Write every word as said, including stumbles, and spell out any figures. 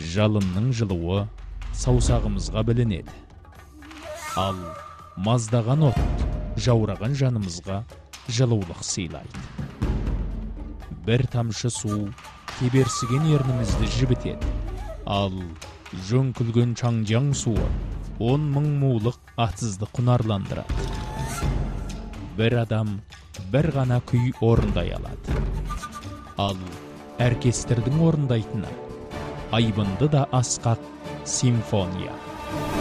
Жалынның жылуы саусағымызға білінеді. Ал маздаған от жаураған жанымызға жылулық сыйлайды. Бір тамшы су кеберсіген ернімізді жібітеді. Ал жөңкілген чаңжаң суы он мың мулық атсызды құнарландырады. Бір адам бір ғана күй орындай алады. Ал оркестрдің орындайтыны айбынды да асқақ симфония.